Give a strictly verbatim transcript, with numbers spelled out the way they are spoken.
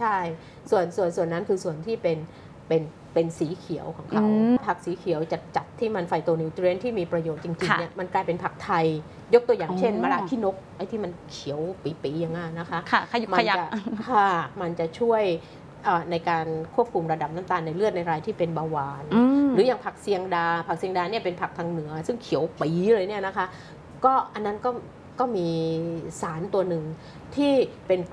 ใช่ส่วนส่วนส่วนนั้นคือส่วนที่เป็นเป็นเป็นสีเขียวของเขาผักสีเขียวจัดจัดที่มันไฟโตนิวทรีนที่มีประโยชน์จริงๆเนี่ยมันกลายเป็นผักไทยยกตัวอย่างเช่นมะระขี้นกไอ้ที่มันเขียวปีๆอย่างนั้นนะคะค่ะขยุกขยักค่ะมันจะช่วยในการควบคุมระดับน้ำตาลในเลือดในรายที่เป็นเบาหวานหรืออย่างผักเซียงดาผักเซียงดาเนี่ยเป็นผักทางเหนือซึ่งเขียวปีเลยเนี่ยนะคะก็อันนั้นก็ก็มีสารตัวหนึ่งที่เป็น